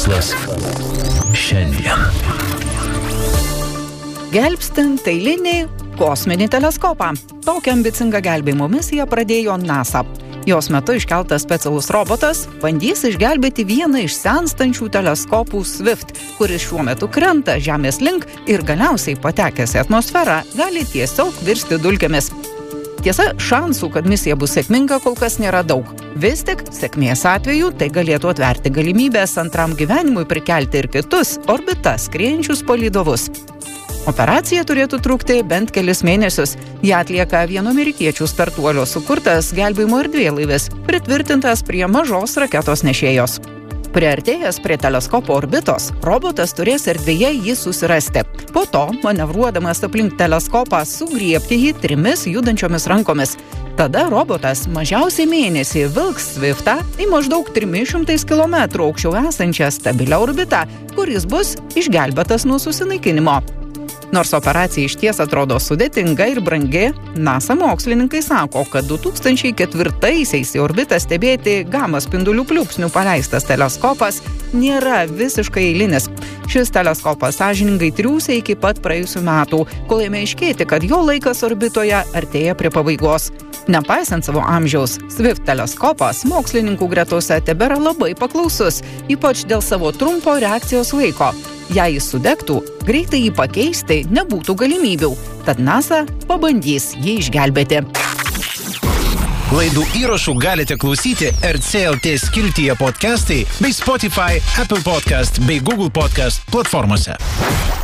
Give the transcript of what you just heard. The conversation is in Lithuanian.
Šiandien. Gelbstint eilinį kosminį teleskopą. Tokią ambicingą gelbėjimo misiją pradėjo NASA. Jos metu iškeltas specialus robotas bandys išgelbėti vieną iš senstančių teleskopų Swift, kuris šiuo metu krenta Žemės link ir galiausiai patekęs į atmosferą gali tiesiog virsti dulkėmis. Tiesa, šansų, kad misija bus sėkminga, kol kas nėra daug. Vis tik, sėkmės atveju tai galėtų atverti galimybės antram gyvenimui prikelti ir kitus orbitas skriejančius palydovus. Operacija turėtų trukti bent kelis mėnesius. Ją atlieka vieno amerikiečių startuolio sukurtas gelbėjimo erdvėlaivis, pritvirtintas prie mažos raketos nešėjos. Priartėjęs prie teleskopo orbitos, robotas turės erdvėje jį susirasti. Po to, manevruodamas aplink teleskopą, sugriebti jį 3 judančiomis rankomis. Tada robotas mažiausiai mėnesį vilks Swiftą į maždaug 300 km aukščiau esančią stabilią orbitą, kuris bus išgelbėtas nuo susinaikinimo. Nors operacija išties atrodo sudėtinga ir brangi, NASA mokslininkai sako, kad 2004-aisiais į orbitą stebėti gama spindulių pliūpsnių paleistas teleskopas nėra visiškai eilinis. Šis teleskopas sąžiningai triūsė iki pat praėjusių metų, kol ėmė aiškėti, kad jo laikas orbitoje artėja prie pabaigos. Nepaisant savo amžiaus, Swift teleskopas mokslininkų gretose tebėra labai paklausus, ypač dėl savo trumpo reakcijos laiko. Jei jis sudegtų, greitai jį pakeisti nebūtų galimybių, tad NASA pabandys jį išgelbėti. Laidų įrašų galite klausyti RCLT skiltyje podcastai bei Spotify, Apple Podcast bei Google Podcast platformose.